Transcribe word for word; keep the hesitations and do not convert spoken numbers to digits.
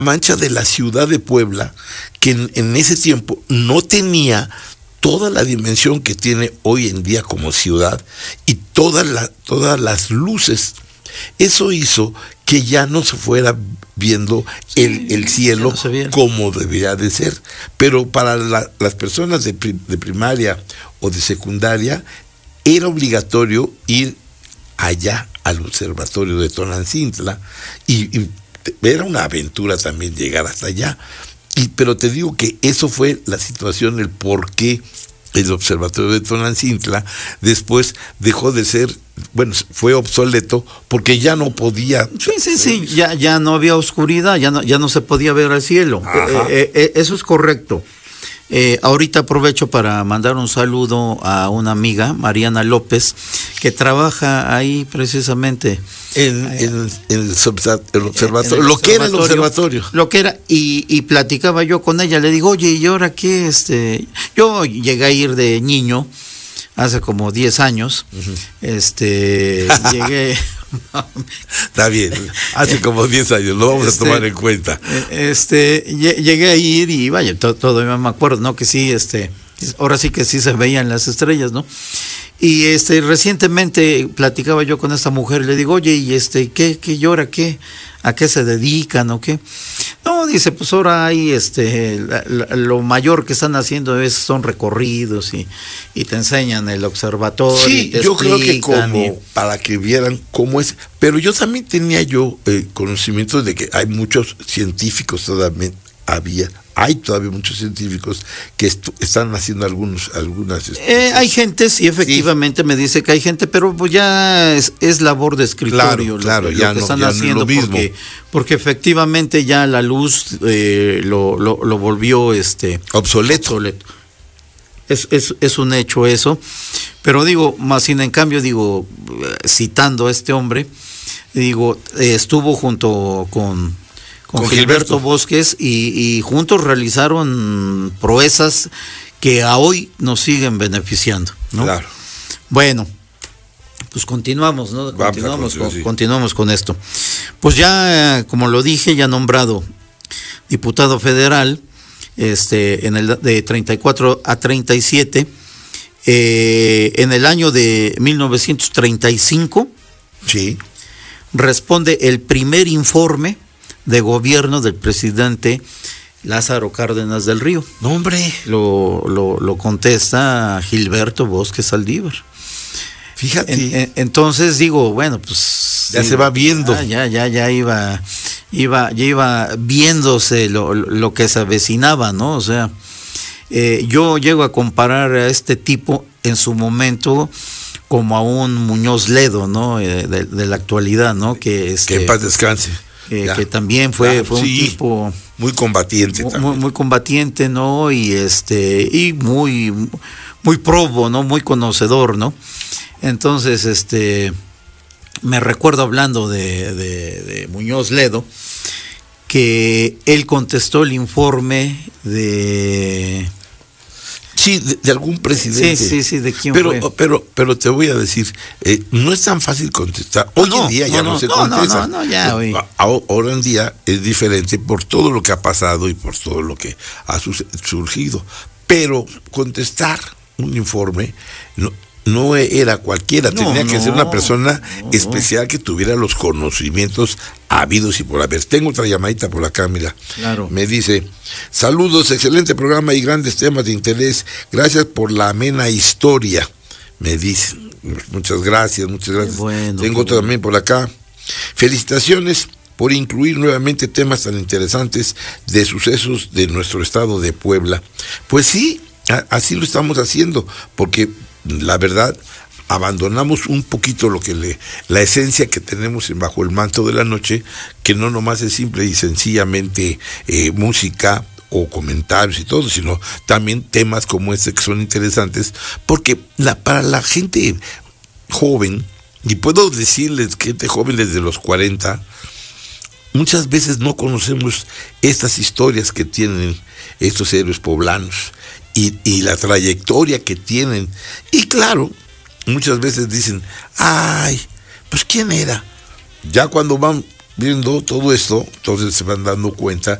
mancha de la ciudad de Puebla, que en, en ese tiempo no tenía toda la dimensión que tiene hoy en día como ciudad y toda la, todas las luces. Eso hizo que ya no se fuera viendo sí, el, el cielo no como debería de ser. Pero para la, las personas de, de primaria o de secundaria era obligatorio ir allá al observatorio de Tonantzintla y, y era una aventura también llegar hasta allá. Y, pero te digo que eso fue la situación, el por qué el observatorio de Tonantzintla después dejó de ser, bueno, fue obsoleto porque ya no podía. Sí, sí, sí, ya, ya no había oscuridad, ya no, ya no se podía ver al cielo. Eh, eh, eso es correcto. Eh, ahorita aprovecho para mandar un saludo a una amiga, Mariana López, que trabaja ahí precisamente en, en, en el, el observatorio, lo que era el observatorio. Lo que era, y, y platicaba yo con ella, le digo, oye, ¿y ahora qué? Este, yo llegué a ir de niño, hace como diez años, uh-huh. este, llegué... Está bien, hace como diez años, lo vamos este, a tomar en cuenta. Este, llegué a ir y vaya, todo, todo me acuerdo, ¿no? Que sí, este, ahora sí que sí se veían las estrellas, ¿no? Y este, recientemente platicaba yo con esta mujer, le digo, oye, ¿y este, qué, qué llora, qué? ¿A qué se dedican o qué? No, dice, pues ahora hay este, la, la, lo mayor que están haciendo es, son recorridos y, y te enseñan el observatorio. Sí, yo creo que como y... para que vieran cómo es, pero yo también tenía yo eh, conocimiento de que hay muchos científicos todavía, había, hay todavía muchos científicos que estu- están haciendo algunos, algunas... Eh, hay gente, sí, efectivamente sí. Me dice que hay gente, pero pues ya es, es labor de escritorio. Claro, claro, lo, ya lo que no, están ya haciendo no es lo mismo. Porque, porque efectivamente ya la luz eh, lo, lo, lo volvió este obsoleto. obsoleto. Es, es, es un hecho eso, pero digo, más sin en cambio, digo, citando a este hombre, digo, eh, estuvo junto con... Con, con Gilberto, Gilberto Bosques y, y juntos realizaron proezas que a hoy nos siguen beneficiando, ¿no? Claro. Bueno, pues continuamos, ¿no? Continuamos, con, sí. continuamos con esto. Pues ya, como lo dije, ya nombrado diputado federal, este, en el de treinta y cuatro a treinta y siete, eh, en el año de mil novecientos treinta y cinco, sí, responde el primer informe de gobierno del presidente Lázaro Cárdenas del Río. No, hombre. Lo, lo, lo contesta Gilberto Bosques Saldívar. Fíjate. En, en, entonces digo, bueno, pues ya digo, se va viendo. Ya, ya, ya, ya iba, iba, ya iba viéndose lo, lo que se avecinaba, ¿no? O sea, eh, yo llego a comparar a este tipo en su momento como a un Muñoz Ledo, ¿no? Eh, de, de la actualidad, ¿no? Que, este, que en paz descanse. Eh, que también fue, claro, fue un sí, tipo muy combatiente muy, también. muy combatiente, ¿no? Y este y muy muy probo, ¿no? Muy conocedor, ¿no? Entonces, este me recuerdo hablando de, de, de Muñoz Ledo, que él contestó el informe de Sí, de, de algún presidente. Sí, sí, sí, de quién pero, fue. Pero, pero te voy a decir, eh, no es tan fácil contestar. Hoy no, en día no, ya no, no, se no, contesta. No, no, no, ya hoy. Ahora en día es diferente por todo lo que ha pasado y por todo lo que ha surgido. Pero contestar un informe no, no era cualquiera, no, tenía que no, ser una persona no, especial que tuviera los conocimientos habidos y por haber. Tengo otra llamadita por acá, mira. Claro. Me dice, saludos, excelente programa y grandes temas de interés. Gracias por la amena historia. Me dicen, muchas gracias, muchas gracias. Bueno, Tengo otra bueno. también por acá. Felicitaciones por incluir nuevamente temas tan interesantes de sucesos de nuestro estado de Puebla. Pues sí, a- así lo estamos haciendo, porque la verdad abandonamos un poquito lo que le, la esencia que tenemos en Bajo el Manto de la Noche, que no nomás es simple y sencillamente eh, música o comentarios y todo, sino también temas como este que son interesantes, porque la, para la gente joven, y puedo decirles gente joven desde los cuarenta, muchas veces no conocemos estas historias que tienen estos héroes poblanos y, y la trayectoria que tienen. Y claro, muchas veces dicen, ay, pues ¿quién era? Ya cuando van viendo todo esto, entonces se van dando cuenta